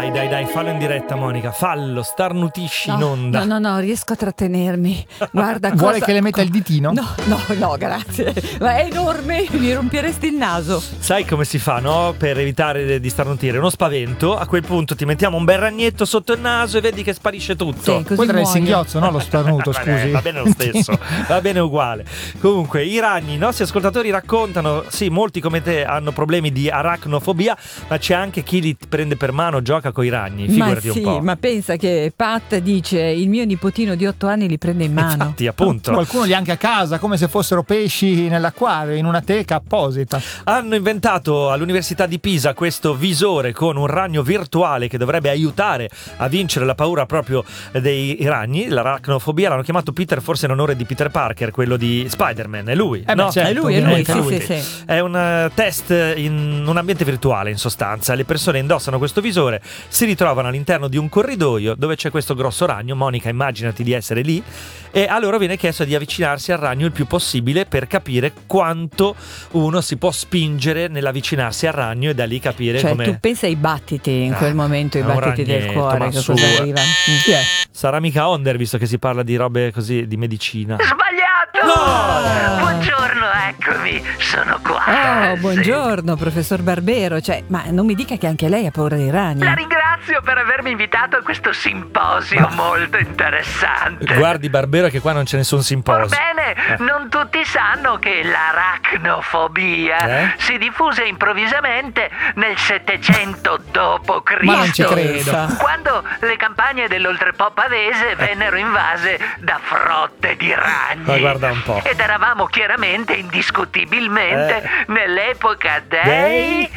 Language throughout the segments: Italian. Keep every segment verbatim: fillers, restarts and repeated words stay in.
Dai, dai, dai, fallo in diretta, Monica, fallo, starnutisci no, in onda. No, no, no, riesco a trattenermi. Guarda, vuole cosa... che le metta il ditino? No, no, no, grazie. Ma è enorme, mi romperesti il naso. Sai come si fa, no? Per evitare di starnutire, uno spavento. A quel punto ti mettiamo un bel ragnetto sotto il naso e vedi che sparisce tutto. Sì, così quello era il muoio. singhiozzo, no? Lo starnuto, scusi. Vabbè, va bene lo stesso, va bene uguale. Comunque, i ragni, i nostri ascoltatori raccontano, sì, molti come te hanno problemi di aracnofobia, ma c'è anche chi li prende per mano, gioca coi ragni, figurati ma sì, un po'. Ma pensa che Pat dice il mio nipotino di otto anni li prende in mano. Infatti, appunto. Qualcuno li ha anche a casa, come se fossero pesci nell'acquario, in una teca apposita. Hanno inventato all'Università di Pisa questo visore con un ragno virtuale che dovrebbe aiutare a vincere la paura proprio dei ragni, l'aracnofobia. L'hanno chiamato Peter, forse in onore di Peter Parker, quello di Spider-Man. È lui, eh no? beh, certo, è lui, è lui, sì, lui. sì, sì. È un uh, test in un ambiente virtuale, in sostanza. Le persone indossano questo visore, si ritrovano all'interno di un corridoio dove c'è questo grosso ragno. Monica, immaginati di essere lì, e a loro viene chiesto di avvicinarsi al ragno il più possibile per capire quanto uno si può spingere nell'avvicinarsi al ragno e da lì capire Cioè come. tu pensa ai battiti in quel Ah, momento, i è un battiti del ragnetto, cuore, ma che su, cosa eh. arriva? Chi è? Sarà mica Onder, visto che si parla di robe così di medicina. Sbagliato! No! Buongiorno, eccomi, sono qua. Oh, Sì. buongiorno professor Barbero, cioè, ma non mi dica che anche lei ha paura dei ragni. La ringrazio per avermi invitato a questo simposio molto interessante. Guardi Barbero che qua non c'è nessun simposio. Orbene, Eh. non tutti sanno che l'aracnofobia Eh? si diffuse improvvisamente nel settecento dopo Cristo. Ma non ci credo. Quando le campagne dell'oltrepo pavese vennero invase da frotte di ragni. Ma guarda un po'. Ed eravamo chiaramente, indiscutibilmente, Eh. nell'epoca dei... Dei?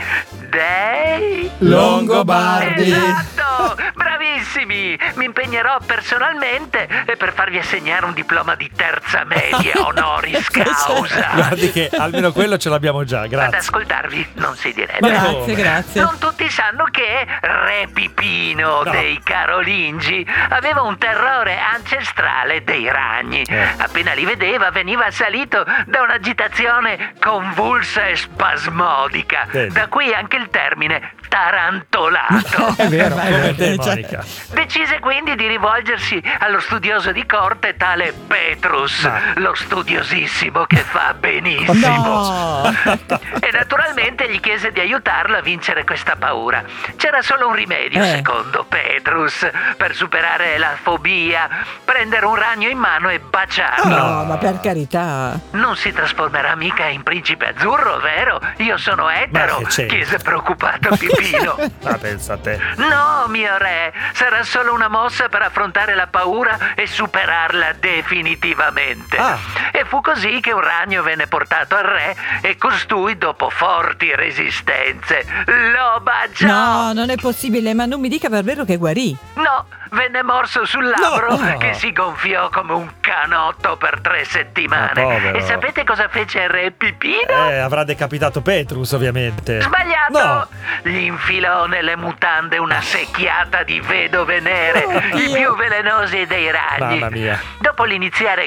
dei... Longobardi. Esatto, bravissimi. Mi impegnerò personalmente per farvi assegnare un diploma di terza media honoris causa. Guardi che almeno quello ce l'abbiamo già, Ad grazie. ascoltarvi non si direbbe. Ma Grazie, come? grazie. Non tutti sanno che Re Pipino No. dei Carolingi aveva un terrore ancestrale dei ragni. Eh. Appena li vedeva veniva assalito da un'agitazione convulsa e spasmodica. Vedi. Da qui anche il termine tarantolato. È vero, Come te, Cioè- Monica. Decise quindi di rivolgersi allo studioso di corte tale Petrus, Ma- lo studiosissimo che fa benissimo. No! E naturalmente gli chiese di aiutarlo a vincere questa paura. C'era solo un rimedio, Eh. secondo Petrus, per superare la fobia: prendere un ragno in mano e baciarlo. No, ma per carità. Non si trasformerà mica in principe azzurro, vero? Io sono etero, Ma che c'è? chiese preoccupato Pipino. Ma pensa a te. No, mio re, sarà solo una mossa per affrontare la paura e superarla definitivamente. Ah. E fu così che un ragno venne portato al re e costui, dopo forti resistenze, lo baciò. No, non è possibile, ma non mi dica Barbero che guarì. No, venne morso sul labbro No. che si gonfiò come un canotto per tre settimane. Ma povero. E sapete cosa fece il re Pipino? Eh, avrà decapitato Petrus, ovviamente. Sbagliato! No. Gli infilò nelle mutande una secchiata di vedove nere, Oh, i Dio. più velenosi dei ragni. Mamma mia. Dopo l'iniziare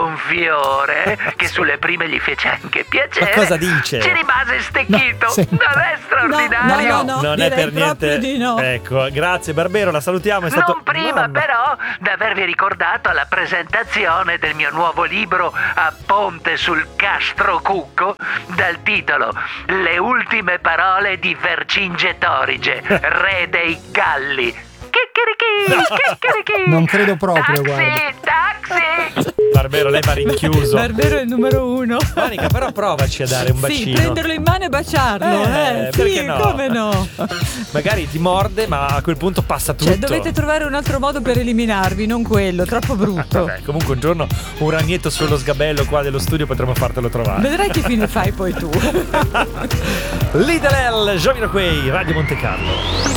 gonfiore, che sulle prime gli fece anche piacere, Ma cosa dice? ci rimase stecchito. No, sì. Non è straordinario? No, no, no. non è direi per niente. proprio di no. Ecco, grazie Barbero, la salutiamo. È stato... Non prima Mamma. però d'avervi ricordato alla presentazione del mio nuovo libro A Ponte sul Castro Cucco, dal titolo Le ultime parole di Vercingetorige, re dei Galli. Chicchirichi, chicchirichi. Non credo proprio, Taxi, guarda. taxi. Barbero, lei va rinchiuso. Barbero è il numero uno. Monica, però provaci a dare un bacino. Sì, prenderlo in mano e baciarlo. Eh, Eh, perché sì, no? come no? Magari ti morde, ma a quel punto passa tutto. Cioè, dovete trovare un altro modo per eliminarvi, non quello, troppo brutto. Vabbè, comunque un giorno un ragnetto sullo sgabello qua dello studio potremmo fartelo trovare. Vedrai che fine fai poi tu. Lidl, Jamiroquai, Radio Monte Carlo.